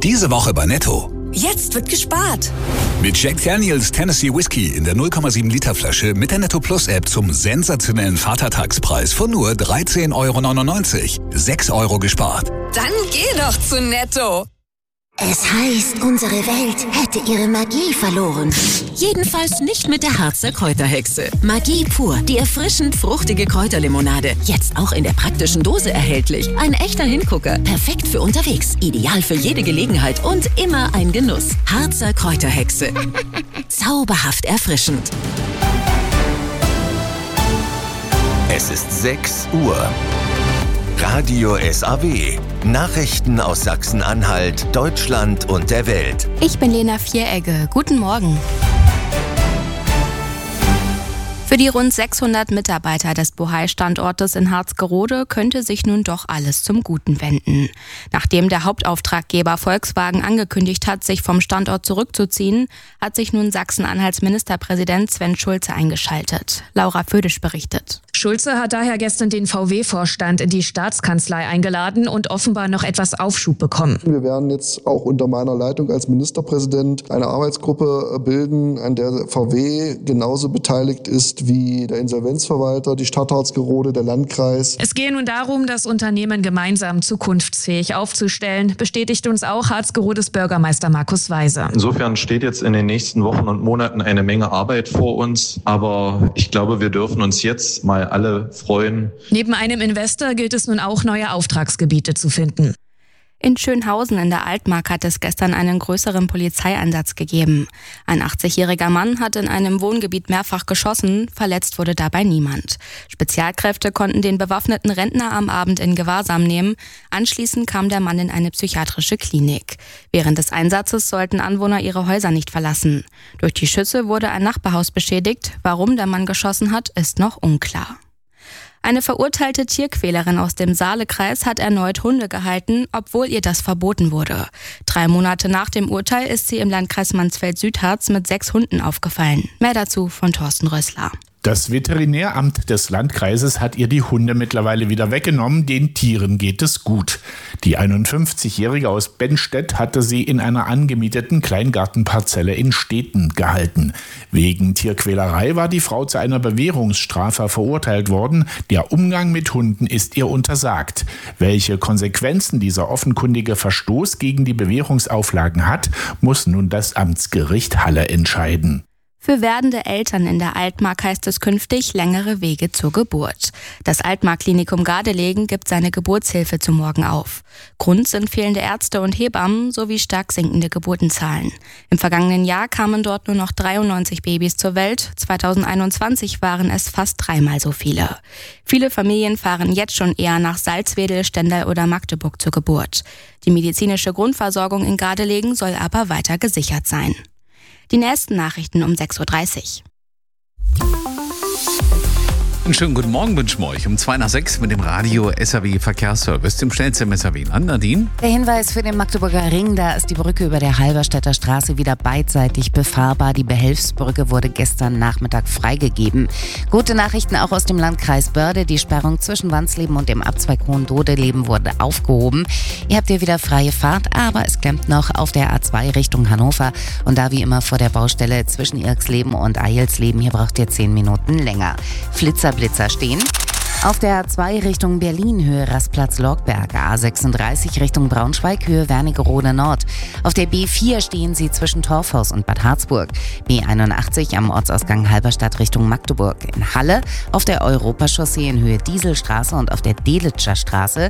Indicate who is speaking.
Speaker 1: Diese Woche bei Netto.
Speaker 2: Jetzt wird gespart.
Speaker 1: Mit Jack Daniels Tennessee Whiskey in der 0,7 Liter Flasche mit der Netto Plus App zum sensationellen Vatertagspreis von nur 13,99 €. 6 € gespart.
Speaker 2: Dann geh doch zu Netto.
Speaker 3: Es heißt, unsere Welt hätte ihre Magie verloren.
Speaker 4: Jedenfalls nicht mit der Harzer Kräuterhexe. Magie pur, die erfrischend fruchtige Kräuterlimonade. Jetzt auch in der praktischen Dose erhältlich. Ein echter Hingucker. Perfekt für unterwegs. Ideal für jede Gelegenheit und immer ein Genuss. Harzer Kräuterhexe. Zauberhaft erfrischend.
Speaker 5: Es ist 6 Uhr. Radio SAW. Nachrichten aus Sachsen-Anhalt, Deutschland und der Welt.
Speaker 6: Ich bin Lena Vieregge. Guten Morgen. Für die rund 600 Mitarbeiter des Bohai-Standortes in Harzgerode könnte sich nun doch alles zum Guten wenden. Nachdem der Hauptauftraggeber Volkswagen angekündigt hat, sich vom Standort zurückzuziehen, hat sich nun Sachsen-Anhalts Ministerpräsident Sven Schulze eingeschaltet. Laura Födisch berichtet.
Speaker 7: Schulze hat daher gestern den VW-Vorstand in die Staatskanzlei eingeladen und offenbar noch etwas Aufschub bekommen.
Speaker 8: Wir werden jetzt auch unter meiner Leitung als Ministerpräsident eine Arbeitsgruppe bilden, an der VW genauso beteiligt ist wie der Insolvenzverwalter, die Stadt Harzgerode, der Landkreis.
Speaker 7: Es gehe nun darum, das Unternehmen gemeinsam zukunftsfähig aufzustellen, bestätigt uns auch Harzgerodes Bürgermeister Markus Weise.
Speaker 9: Insofern steht jetzt in den nächsten Wochen und Monaten eine Menge Arbeit vor uns, aber ich glaube, wir dürfen uns jetzt mal alle freuen.
Speaker 7: Neben einem Investor gilt es nun auch, neue Auftragsgebiete zu finden.
Speaker 6: In Schönhausen in der Altmark hat es gestern einen größeren Polizeieinsatz gegeben. Ein 80-jähriger Mann hat in einem Wohngebiet mehrfach geschossen, verletzt wurde dabei niemand. Spezialkräfte konnten den bewaffneten Rentner am Abend in Gewahrsam nehmen. Anschließend kam der Mann in eine psychiatrische Klinik. Während des Einsatzes sollten Anwohner ihre Häuser nicht verlassen. Durch die Schüsse wurde ein Nachbarhaus beschädigt. Warum der Mann geschossen hat, ist noch unklar. Eine verurteilte Tierquälerin aus dem Saalekreis hat erneut Hunde gehalten, obwohl ihr das verboten wurde. 3 Monate nach dem Urteil ist sie im Landkreis Mansfeld-Südharz mit 6 Hunden aufgefallen. Mehr dazu von Thorsten Rössler.
Speaker 10: Das Veterinäramt des Landkreises hat ihr die Hunde mittlerweile wieder weggenommen. Den Tieren geht es gut. Die 51-Jährige aus Bennstedt hatte sie in einer angemieteten Kleingartenparzelle in Steten gehalten. Wegen Tierquälerei war die Frau zu einer Bewährungsstrafe verurteilt worden. Der Umgang mit Hunden ist ihr untersagt. Welche Konsequenzen dieser offenkundige Verstoß gegen die Bewährungsauflagen hat, muss nun das Amtsgericht Halle entscheiden.
Speaker 6: Für werdende Eltern in der Altmark heißt es künftig längere Wege zur Geburt. Das Altmark-Klinikum Gardelegen gibt seine Geburtshilfe zum Morgen auf. Grund sind fehlende Ärzte und Hebammen sowie stark sinkende Geburtenzahlen. Im vergangenen Jahr kamen dort nur noch 93 Babys zur Welt. 2021 waren es fast 3-mal so viele. Viele Familien fahren jetzt schon eher nach Salzwedel, Stendal oder Magdeburg zur Geburt. Die medizinische Grundversorgung in Gardelegen soll aber weiter gesichert sein. Die nächsten Nachrichten um 6:30 Uhr.
Speaker 11: Einen schönen guten Morgen wünschen wir euch um 5:05 mit dem Radio SAW Verkehrsservice, dem schnellsten SAW. An Nadine.
Speaker 12: Der Hinweis für den Magdeburger Ring, da ist die Brücke über der Halberstädter Straße wieder beidseitig befahrbar. Die Behelfsbrücke wurde gestern Nachmittag freigegeben. Gute Nachrichten auch aus dem Landkreis Börde. Die Sperrung zwischen Wandsleben und dem Abzweig Hohendodeleben wurde aufgehoben. Ihr habt hier wieder freie Fahrt, aber es klemmt noch auf der A2 Richtung Hannover. Und da wie immer vor der Baustelle zwischen Irksleben und Eilsleben. Hier braucht ihr 10 Minuten länger. Blitzer stehen. Auf der A2 Richtung Berlin, Höhe Rastplatz-Lorgberg, A36 Richtung Braunschweig, Höhe Wernigerode Nord. Auf der B4 stehen sie zwischen Torfhaus und Bad Harzburg. B81 am Ortsausgang Halberstadt Richtung Magdeburg. In Halle auf der Europachaussee in Höhe Dieselstraße und auf der Delitscher Straße